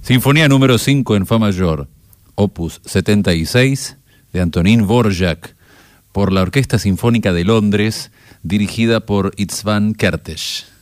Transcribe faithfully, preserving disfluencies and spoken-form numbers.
Sinfonía número cinco en fa mayor, opus setenta y seis, de Antonín Dvorak, por la Orquesta Sinfónica de Londres, dirigida por István Kertész.